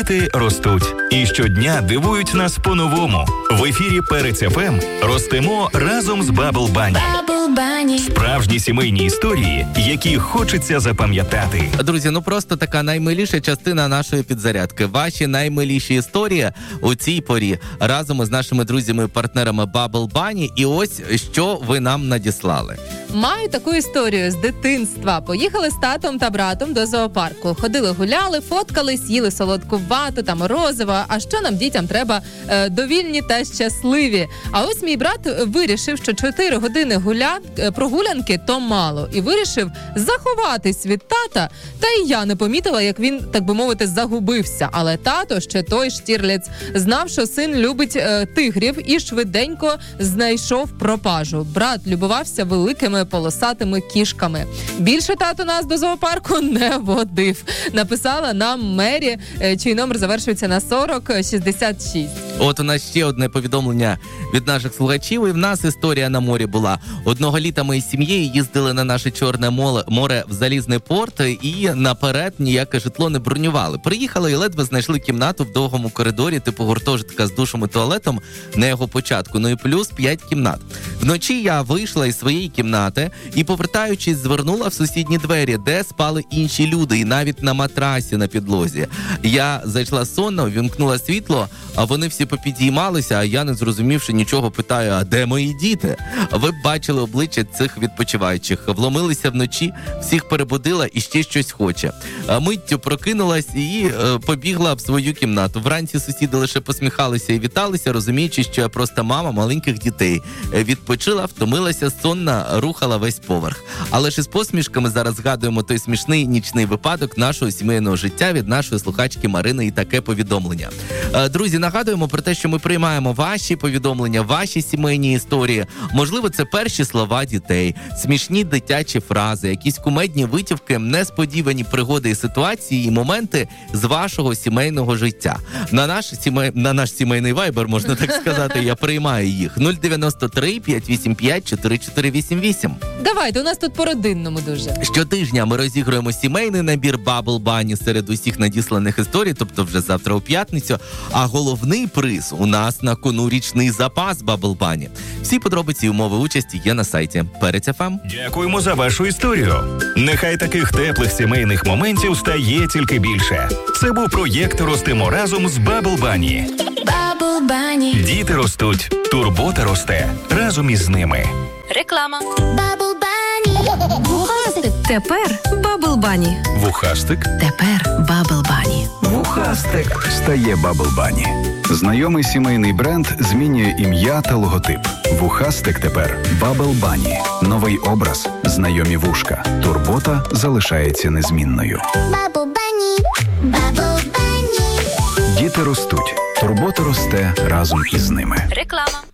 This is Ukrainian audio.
Діти ростуть. І щодня дивують нас по-новому. В ефірі Перець ФМ ростемо разом з Bubble Bunny. Справжні сімейні історії, які хочеться запам'ятати. Друзі, просто така наймиліша частина нашої підзарядки. Ваші наймиліші історії у цій порі разом із нашими друзями і партнерами Bubble Bunny. І ось, що ви нам надіслали. Маю таку історію з дитинства. Поїхали з татом та братом до зоопарку. Ходили, гуляли, фоткались, їли солодку вату та морозиво. А що нам, дітям, треба? Довільні та щасливі. А ось мій брат вирішив, що 4 години прогулянки то мало. І вирішив заховатись від тата. Та і я не помітила, як він, так би мовити, загубився. Але тато, ще той Штірліц, знав, що син любить тигрів і швиденько знайшов пропажу. Брат любувався великими полосатими кішками. Більше тато нас до зоопарку не водив. Написала нам Мері, чий номер завершується на 4066. От у нас ще одне повідомлення від наших слухачів. І в нас історія на морі була. Одного літа ми з сім'єю їздили на наше Чорне море в Залізний порт і наперед ніяке житло не бронювали. Приїхали і ледве знайшли кімнату в довгому коридорі, типу гуртожитка з душем і туалетом на його початку. Ну і плюс 5 кімнат. Вночі я вийшла із своєї кімнати і, повертаючись, звернула в сусідні двері, де спали інші люди, і навіть на матрасі на підлозі. Я зайшла сонно, вімкнула світло, а вони всі попідіймалися, а я, не зрозумівши нічого, питаю, а де мої діти? Ви б бачили обличчя цих відпочиваючих. Вломилися вночі, всіх перебудила і ще щось хоче. Миттю прокинулась і побігла в свою кімнату. Вранці сусіди лише посміхалися і віталися, розуміючи, що я просто мама маленьких дітей. Відпочила, втомилася, сонна, рухала весь поверх. Але ж із посмішками зараз згадуємо той смішний нічний випадок нашого сімейного життя від нашої слухачки Марини і таке повідомлення. Друзі, нагадуємо про те, що ми приймаємо ваші повідомлення, ваші сімейні історії. Можливо, це перші слова дітей, смішні дитячі фрази, якісь кумедні витівки, несподівані пригоди і ситуації, і моменти з вашого сімейного життя. На наш сімейний вайбер, можна так сказати, я приймаю їх. 093 585 4488. Давайте, у нас тут по-родинному дуже. Щотижня ми розігруємо сімейний набір Bubble Bunny серед усіх надісланих історій, тобто вже завтра у п'ятницю. А головний приз у нас на кону річний запас Bubble Bunny. Всі подробиці і умови участі є на сайті Перець ФМ. Дякуємо за вашу історію. Нехай таких теплих сімейних моментів стає тільки більше. Це був проєкт «Ростемо разом» з Bubble Bunny. Bubble Bunny. Діти ростуть, турбота росте разом із ними. Реклама. Bubble Bunny. Вухастик. Тепер Bubble Bunny. Вухастик. Тепер Bubble Bunny. Вухастик стає Bubble Bunny. Знайомий сімейний бренд змінює ім'я та логотип. Вухастик тепер Bubble Bunny. Новий образ, знайомі вушка. Турбота залишається незмінною. Bubble Bunny. Bubble Bunny. Діти ростуть. Турбота росте разом із ними. Реклама.